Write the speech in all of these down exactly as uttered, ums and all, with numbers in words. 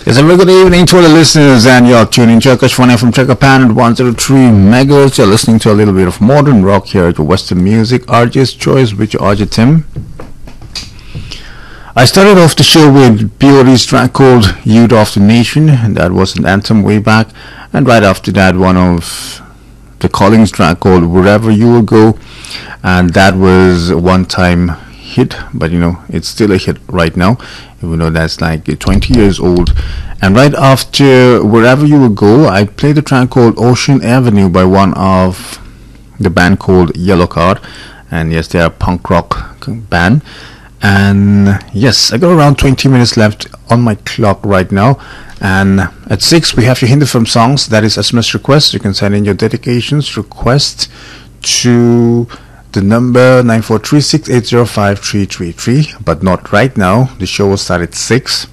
Yes, a very good evening to all the listeners, and you're tuning to Akashvani from Chakapan at one oh three megahertz. You're listening to a little bit of modern rock here at Western Music, R J's Choice with your R J Tim. I started off the show with P O D's track called Youth of the Nation, and that was an anthem way back. And right after that, one of the Collins track called Wherever You Will Go, and that was a one-time hit, but you know, it's still a hit right now, even though that's like twenty years old. And right after Wherever You Will Go, I played a track called Ocean Avenue by one of the band called Yellow Card, and yes, they are a punk rock band. And yes, I got around twenty minutes left on my clock right now, and at six we have your Hindi film songs. That is S M S requests. You can send in your dedications request to the number nine four three six eight zero five three three three, but not right now. The show will start at six,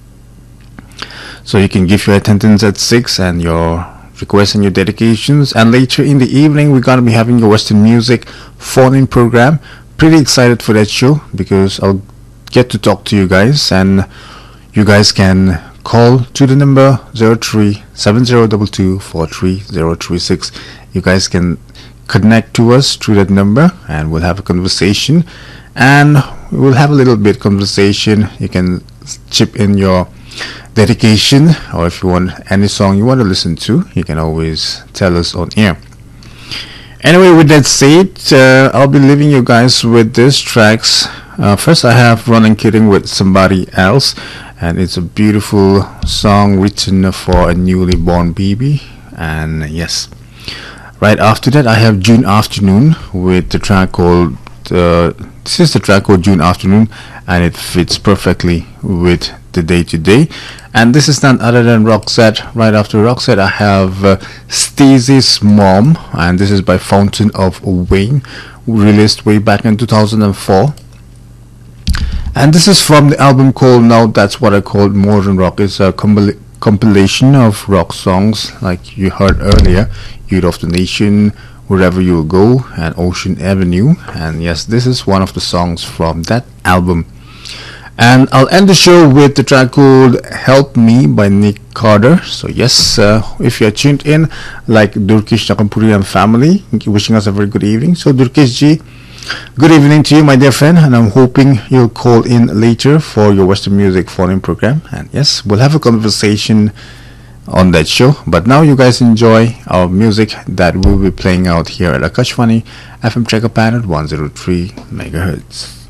so you can give your attendance at six and your requests and your dedications. And later in the evening, we're going to be having your Western Music phone-in program. Pretty excited for that show because I'll get to talk to you guys, and you guys can call to the number zero three seven zero two two four three zero three six. You guys can connect to us through that number, and we'll have a conversation, and we'll have a little bit conversation. You can chip in your dedication, or if you want any song you want to listen to, you can always tell us on air. Anyway, with that said, uh, I'll be leaving you guys with these tracks. Uh, first, I have Running Kidding with Somebody Else, and it's a beautiful song written for a newly born baby. And yes, right after that, I have June Afternoon with the track called uh, this is the track called June Afternoon, and it fits perfectly with the day to day. And this is none other than Roxette. Right after Roxette, I have uh, Stacey's Mom, and this is by Fountain of Wayne, released way back in two thousand four. And this is from the album called Now That's What I Called Modern Rock. It's a compil- compilation of rock songs like you heard earlier: Youth of the Nation, Wherever You Will Go, and Ocean Avenue. And yes, this is one of the songs from that album. And I'll end the show with the track called Help Me by Nick Carter. So yes, uh, if you're tuned in like Durkish Nakampuri and family, wishing us a very good evening. So Durkish ji, good evening to you, my dear friend, and I'm hoping you'll call in later for your Western Music phone-in program. And yes, we'll have a conversation on that show. But now you guys enjoy our music that we'll be playing out here at Akashvani F M Chekapan at one oh three megahertz.